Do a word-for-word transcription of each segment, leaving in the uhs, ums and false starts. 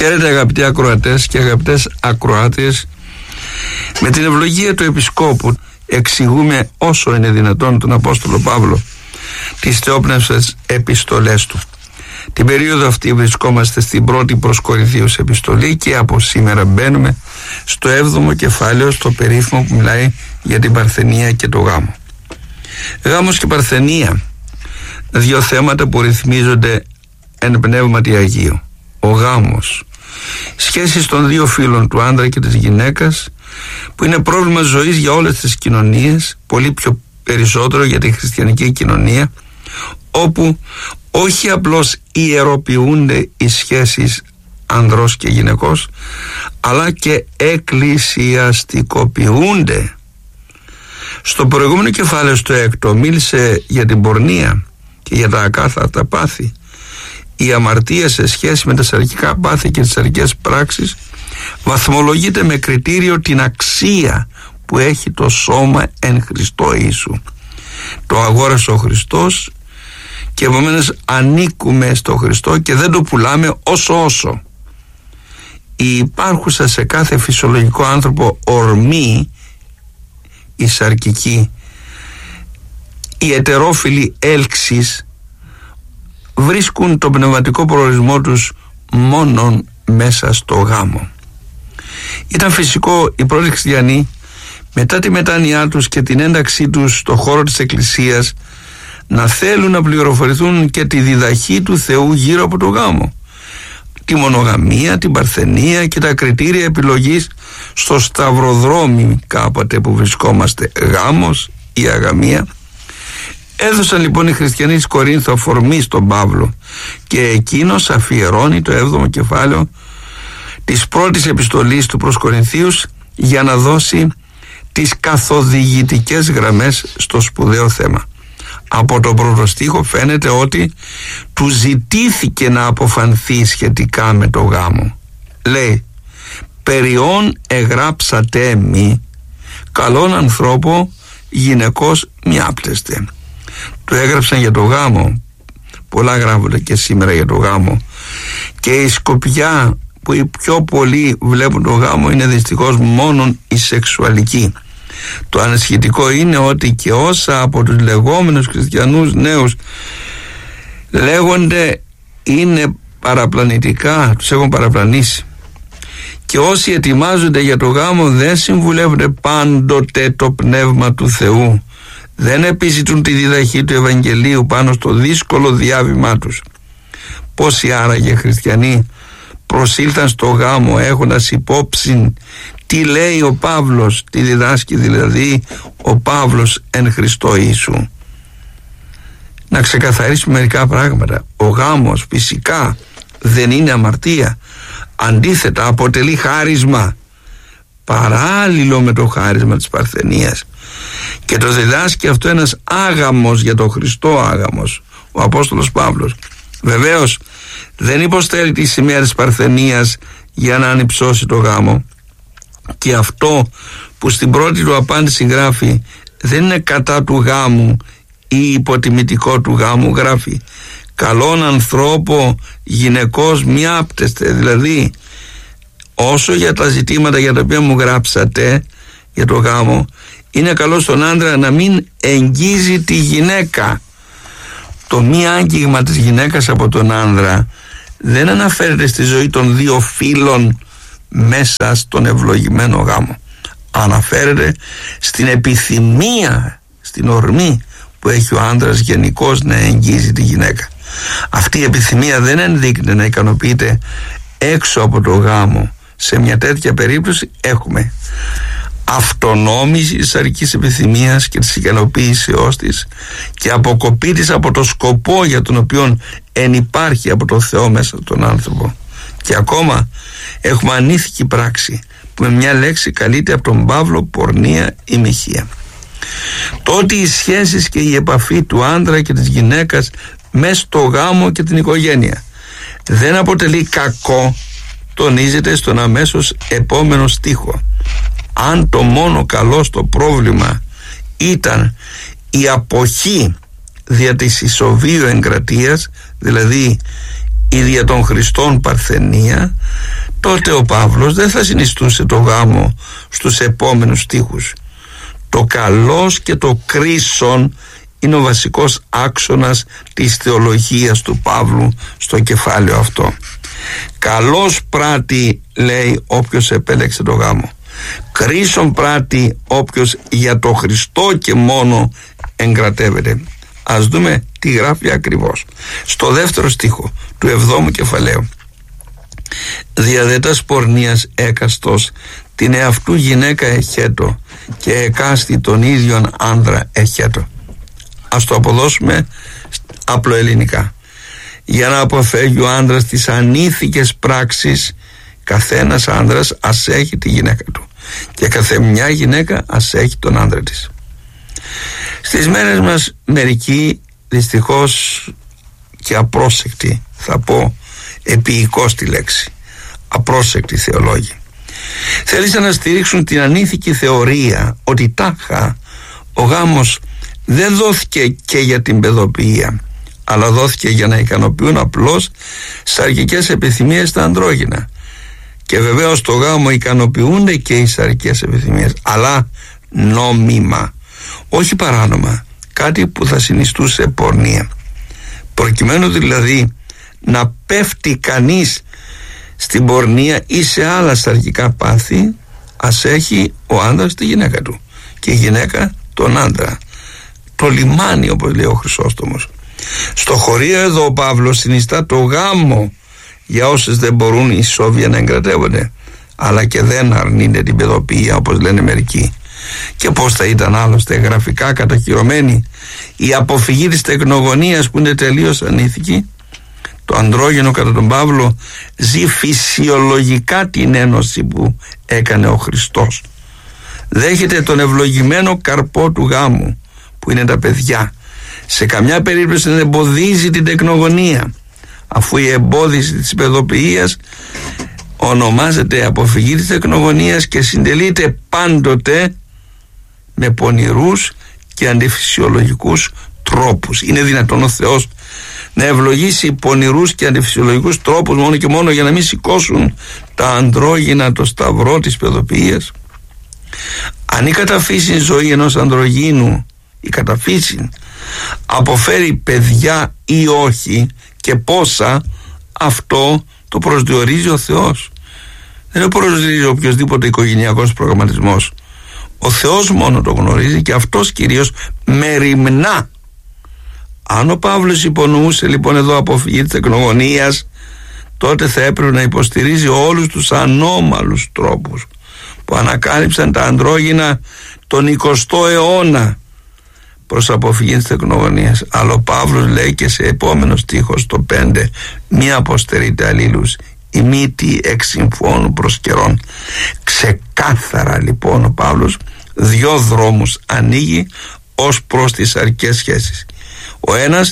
Ξέρετε, αγαπητοί ακροατές και αγαπητές ακροάτριες, με την ευλογία του Επισκόπου εξηγούμε όσο είναι δυνατόν τον Απόστολο Παύλο τις θεόπνευσες επιστολές του. Την περίοδο αυτή βρισκόμαστε στην πρώτη προς Κορινθίους επιστολή και από σήμερα μπαίνουμε στο έβδομο κεφάλαιο, στο περίφημο που μιλάει για την παρθενία και το γάμο. Γάμος και παρθενία, δύο θέματα που ρυθμίζονται εν πνεύματι Αγίου. Ο γάμος, σχέσεις των δύο φύλων, του άντρα και της γυναίκας, που είναι πρόβλημα ζωής για όλες τις κοινωνίες, πολύ πιο περισσότερο για τη χριστιανική κοινωνία, όπου όχι απλώς ιεροποιούνται οι σχέσεις ανδρός και γυναικός, αλλά και εκκλησιαστικοποιούνται. Στο προηγούμενο κεφάλαιο, στο έκτο, μίλησε για την πορνεία και για τα ακάθαρτα πάθη. Η αμαρτία σε σχέση με τα σαρκικά πάθη και τις σαρκικές πράξεις βαθμολογείται με κριτήριο την αξία που έχει το σώμα εν Χριστώ Ιησού. Το αγόρασε ο Χριστός και επομένως ανήκουμε στο Χριστό και δεν το πουλάμε όσο όσο. Η υπάρχουσα σε κάθε φυσιολογικό άνθρωπο ορμή, η σαρκική, η ετερόφιλη έλξης, βρίσκουν τον πνευματικό προορισμό τους μόνον μέσα στο γάμο. Ήταν φυσικό οι πρώτοι χριστιανοί, μετά τη μετάνοιά τους και την ένταξή τους στο χώρο της Εκκλησίας, να θέλουν να πληροφορηθούν και τη διδαχή του Θεού γύρω από το γάμο, τη μονογαμία, την παρθενία και τα κριτήρια επιλογής στο σταυροδρόμι κάποτε που βρισκόμαστε, γάμος ή αγαμία. Έδωσαν λοιπόν οι χριστιανοί της Κορίνθου αφορμή στον Παύλο και εκείνος αφιερώνει το έβδομο κεφάλαιο της πρώτης επιστολής του προς Κορινθίους για να δώσει τις καθοδηγητικές γραμμές στο σπουδαίο θέμα. Από τον πρώτο στίχο φαίνεται ότι του ζητήθηκε να αποφανθεί σχετικά με το γάμο. Λέει, «Περιών εγράψατε μη, καλόν ανθρώπο γυναικός μη άπτεστε». Του έγραψαν για το γάμο, πολλά γράφονται και σήμερα για το γάμο, και η σκοπιά που οι πιο πολλοί βλέπουν το γάμο είναι δυστυχώς μόνον η σεξουαλική. Το ανησυχητικό είναι ότι και όσα από τους λεγόμενους χριστιανούς νέους λέγονται είναι παραπλανητικά, τους έχουν παραπλανήσει. Και όσοι ετοιμάζονται για το γάμο δεν συμβουλεύονται πάντοτε το πνεύμα του Θεού, δεν επιζητούν τη διδαχή του Ευαγγελίου πάνω στο δύσκολο διάβημά τους. Πόσοι άραγε χριστιανοί προσήλθαν στο γάμο έχοντας υπόψη τι λέει ο Παύλος, τι διδάσκει δηλαδή ο Παύλος εν Χριστώ Ιησού. Να ξεκαθαρίσουμε μερικά πράγματα. Ο γάμος φυσικά δεν είναι αμαρτία, αντίθετα αποτελεί χάρισμα, παράλληλο με το χάρισμα της παρθενίας, και το διδάσκει αυτό ένας άγαμος για τον Χριστό άγαμος, ο Απόστολος Παύλος. Βεβαίως δεν υποστέλει τη σημαία της παρθενίας για να ανυψώσει το γάμο, και αυτό που στην πρώτη του απάντηση γράφει δεν είναι κατά του γάμου ή υποτιμητικό του γάμου, γράφει «καλόν ανθρώπο γυναικός μη άπτεστε», δηλαδή όσο για τα ζητήματα για τα οποία μου γράψατε για το γάμο, είναι καλό στον άντρα να μην εγγίζει τη γυναίκα. Το μη άγγιγμα της γυναίκας από τον άνδρα δεν αναφέρεται στη ζωή των δύο φίλων μέσα στον ευλογημένο γάμο. Αναφέρεται στην επιθυμία, στην ορμή που έχει ο άντρας γενικώς να εγγίζει τη γυναίκα. Αυτή η επιθυμία δεν ενδείκνεται να ικανοποιείται έξω από το γάμο. Σε μια τέτοια περίπτωση έχουμε αυτονόμηση της σαρκικής επιθυμίας και της ικανοποίησεώς της και αποκοπή της από το σκοπό για τον οποίο ενυπάρχει από το Θεό μέσα στον άνθρωπο. Και ακόμα έχουμε ανήθικη πράξη που με μια λέξη καλείται από τον Παύλο πορνεία ή μοιχεία. Το ότι οι σχέσεις και η επαφή του άντρα και της γυναίκας μέσα στο γάμο και την οικογένεια δεν αποτελεί κακό τονίζεται στον αμέσως επόμενο στίχο. Αν το μόνο καλό στο πρόβλημα ήταν η αποχή δια της ισοβίου εγκρατείας, δηλαδή η δια των Χριστών παρθενία, τότε ο Παύλος δεν θα συνιστούσε το γάμο στους επόμενους στίχους. Το καλός και το κρίσον είναι ο βασικός άξονας της θεολογίας του Παύλου στο κεφάλαιο αυτό. Καλός πράττει, λέει, όποιος επέλεξε το γάμο. Κρίσον πράττει όποιος για το Χριστό και μόνο εγκρατεύεται. Ας δούμε τι γράφει ακριβώς στο δεύτερο στίχο του εβδόμου κεφαλαίου. Διαδέτας πορνείας έκαστος την εαυτού γυναίκα εχέτω και εκάστη τον ίδιον άνδρα εχέτω. Ας το αποδώσουμε απλοελληνικά. Για να αποφεύγει ο άνδρας τις ανήθικες πράξεις, καθένας άνδρας ας έχει τη γυναίκα του και κάθε μια γυναίκα ας έχει τον άνδρα της. Στις μέρες μας μερικοί δυστυχώς και απρόσεκτοι, θα πω επίοικος τη λέξη, απρόσεκτοι θεολόγοι, θέλησαν να στηρίξουν την ανήθικη θεωρία ότι τάχα ο γάμος δεν δόθηκε και για την παιδοποιία, αλλά δόθηκε για να ικανοποιούν απλώς σαρκικές επιθυμίες στα ανδρόγυνα. Και βεβαίως στο γάμο ικανοποιούνται και οι σαρκικές επιθυμίες, αλλά νόμιμα, όχι παράνομα, κάτι που θα συνιστούσε πορνεία. Προκειμένου δηλαδή να πέφτει κανείς στην πορνεία ή σε άλλα σαρκικά πάθη, ας έχει ο άντρας τη γυναίκα του και η γυναίκα τον άντρα. Το λιμάνι, όπως λέει ο Χρυσόστομος. Στο χωρίο εδώ ο Παύλος συνιστά το γάμο για όσες δεν μπορούν ισόβια να εγκρατεύονται, αλλά και δεν αρνείται την παιδοποιία, όπως λένε μερικοί. Και πώς θα ήταν άλλωστε γραφικά κατοχυρωμένη η αποφυγή της τεκνογωνίας, που είναι τελείως ανήθικη? Το ανδρόγυνο κατά τον Παύλο ζει φυσιολογικά την ένωση που έκανε ο Χριστός. Δέχεται τον ευλογημένο καρπό του γάμου, που είναι τα παιδιά. Σε καμιά περίπτωση δεν εμποδίζει την τεκνογωνία, αφού η εμπόδιση της παιδοποιίας ονομάζεται αποφυγή της τεκνογωνίας και συντελείται πάντοτε με πονηρούς και αντιφυσιολογικούς τρόπους. Είναι δυνατόν ο Θεός να ευλογήσει πονηρούς και αντιφυσιολογικούς τρόπους μόνο και μόνο για να μην σηκώσουν τα ανδρόγυνα το σταυρό της παιδοποιίας? Αν η καταφύσιν ζωή ενός ανδρογίνου, η καταφύσιν, αποφέρει παιδιά ή όχι και πόσα, αυτό το προσδιορίζει ο Θεός. Δεν το προσδιορίζει οποιοσδήποτε οικογενειακός προγραμματισμός. Ο Θεός μόνο το γνωρίζει, και αυτός κυρίως μεριμνά. Αν ο Παύλος υπονοούσε λοιπόν εδώ αποφυγή της τεκνογωνίας, τότε θα έπρεπε να υποστηρίζει όλους τους ανώμαλους τρόπους που ανακάλυψαν τα ανδρόγυνα τον εικοστό αιώνα προς αποφυγή της τεκνογωνίας. Αλλά ο Παύλος λέει και σε επόμενο στίχο, στο πέντε, μη αποστερείτε αλλήλους, η μύτη εξ συμφώνου προς καιρών. Ξεκάθαρα λοιπόν ο Παύλος δυο δρόμους ανοίγει ως προς τις σαρκικές σχέσεις. Ο ένας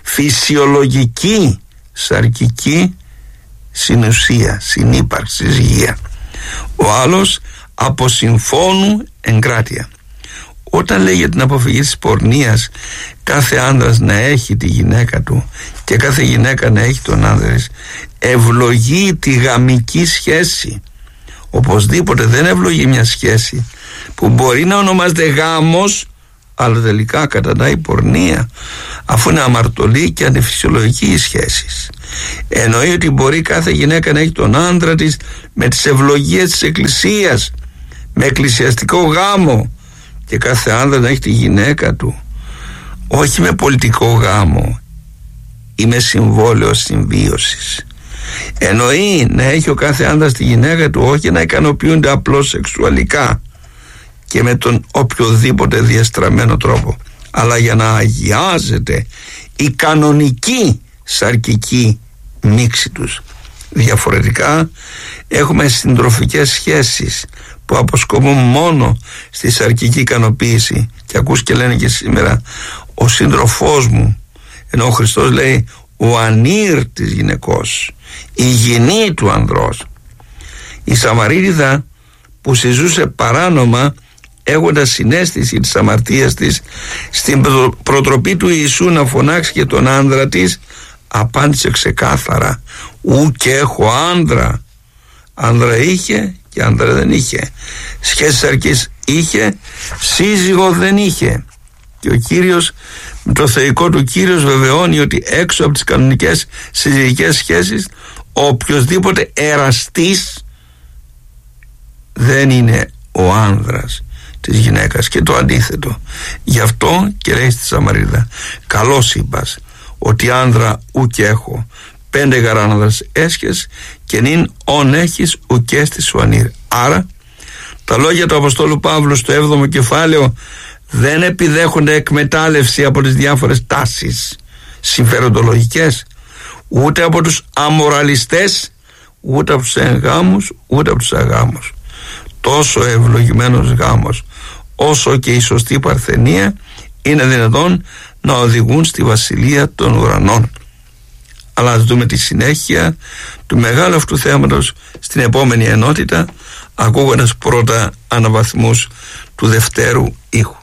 φυσιολογική σαρκική συνουσία, συνύπαρξη, υγεία. Ο άλλος από συμφώνου εγκράτεια. Όταν λέει για την αποφυγή της πορνείας, κάθε άνδρας να έχει τη γυναίκα του και κάθε γυναίκα να έχει τον άνδρα της, ευλογεί τη γαμική σχέση. Οπωσδήποτε δεν ευλογεί μια σχέση που μπορεί να ονομάζεται γάμος, αλλά τελικά καταντάει πορνεία, αφού είναι αμαρτωλή και ανεφυσιολογική οι σχέσεις. Εννοεί ότι μπορεί κάθε γυναίκα να έχει τον άντρα της με τις ευλογίες της Εκκλησίας, με εκκλησιαστικό γάμο, και κάθε άντρα να έχει τη γυναίκα του, όχι με πολιτικό γάμο ή με συμβόλαιο συμβίωσης. Εννοεί να έχει ο κάθε άντρας τη γυναίκα του, όχι να ικανοποιούνται απλώς σεξουαλικά και με τον οποιοδήποτε διαστραμμένο τρόπο, αλλά για να αγιάζεται η κανονική σαρκική μίξη τους. Διαφορετικά έχουμε συντροφικές σχέσεις που αποσκοπούν μόνο στη σαρκική ικανοποίηση, και ακούς και λένε και σήμερα ο σύντροφός μου, ενώ ο Χριστός λέει ο ανήρ της γυναικός, η γυνή του ανδρός. Η Σαμαρίτιδα που συζούσε παράνομα, έχοντας συναίσθηση της αμαρτίας της, στην προτροπή του Ιησού να φωνάξει και τον άνδρα της, απάντησε ξεκάθαρα, ου και έχω άντρα. Άντρα είχε και άντρα δεν είχε. Σχέσεις σαρκής είχε, σύζυγο δεν είχε. Και ο Κύριος με το θεϊκό του Κύριος βεβαιώνει ότι έξω από τις κανονικές συζυγικές σχέσεις ο οποιοσδήποτε εραστής δεν είναι ο άνδρας της γυναίκας, και το αντίθετο. Γι' αυτό και λέει στη Σαμαρίδα, καλώς είπας ότι άνδρα ουκ έχω, πέντε γαράναδρας έσχες και νυν ον έχεις ουκέστη σου ανήρ. Άρα τα λόγια του Αποστόλου Παύλου στο έβδομο κεφάλαιο δεν επιδέχονται εκμετάλλευση από τις διάφορες τάσεις συμφεροντολογικές, ούτε από τους αμοραλιστές, ούτε από τους εγγάμους, ούτε από τους αγάμους. Τόσο ευλογημένος γάμος όσο και η σωστή παρθενία είναι δυνατόν να οδηγούν στη βασιλεία των ουρανών. Αλλά ας δούμε τη συνέχεια του μεγάλου αυτού θέματος στην επόμενη ενότητα, ακούγοντας πρώτα αναβαθμούς του δευτέρου ήχου.